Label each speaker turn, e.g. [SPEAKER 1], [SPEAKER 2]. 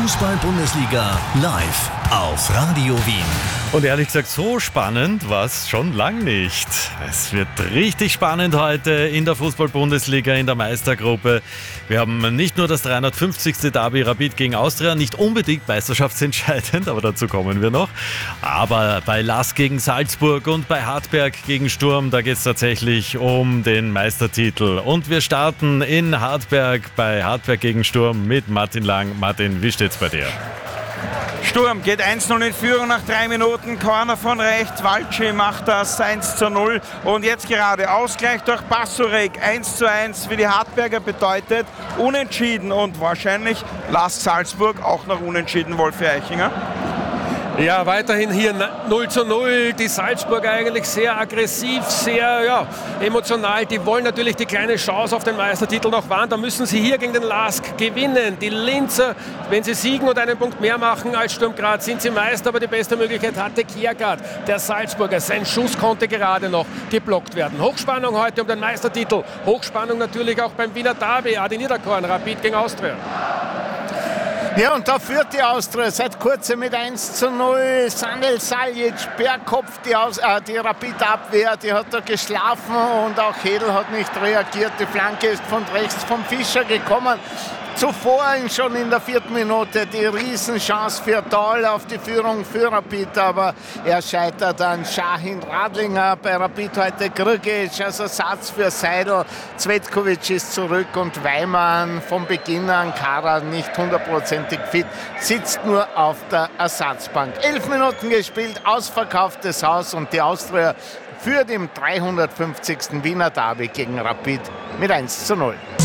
[SPEAKER 1] Fußball-Bundesliga live auf Radio Wien.
[SPEAKER 2] Und ehrlich gesagt, so spannend war es schon lang nicht. Es wird richtig spannend heute in der Fußball-Bundesliga, in der Meistergruppe. Wir haben nicht nur das 350. Derby Rapid gegen Austria, nicht unbedingt meisterschaftsentscheidend, aber dazu kommen wir noch. Aber bei LASK gegen Salzburg und bei Hartberg gegen Sturm, da geht es tatsächlich um den Meistertitel. Und wir starten in Hartberg, bei Hartberg gegen Sturm mit Martin Lang. Martin, wie steht's bei dir?
[SPEAKER 3] Sturm geht 1-0 in Führung nach 3 Minuten. Corner von rechts. Walci macht das 1-0. Und jetzt gerade Ausgleich durch Basurek. 1-1 für die Hartberger bedeutet unentschieden. Und wahrscheinlich LASK Salzburg auch noch unentschieden, Wolfi Eichinger.
[SPEAKER 4] Ja, weiterhin hier 0-0. Die Salzburger eigentlich sehr aggressiv, sehr emotional. Die wollen natürlich die kleine Chance auf den Meistertitel noch wahren. Da müssen sie hier gegen den LASK gewinnen. Die Linzer, wenn sie siegen und einen Punkt mehr machen als Sturm Graz, sind sie Meister. Aber die beste Möglichkeit hatte Kiergaard, der Salzburger. Sein Schuss konnte gerade noch geblockt werden. Hochspannung heute um den Meistertitel. Hochspannung natürlich auch beim Wiener Derby. Adi Niederkorn, Rapid gegen Austria.
[SPEAKER 5] Ja, und da führt die Austria seit kurzem mit 1-0. Sanel Saljic, Bergkopf, die Rapid-Abwehr, die hat da geschlafen und auch Hedl hat nicht reagiert. Die Flanke ist von rechts vom Fischer gekommen. Zuvor schon in der 4. Minute die Riesenchance für Dahl auf die Führung für Rapid, aber er scheitert an Shahin Radlinger. Bei Rapid heute Grgic als Ersatz für Seidel. Cvetkovic ist zurück und Weimann vom Beginn an, Kara nicht 100%ig fit, sitzt nur auf der Ersatzbank. 11 Minuten gespielt, ausverkauftes Haus und die Austria führt im 350. Wiener Derby gegen Rapid mit 1-0.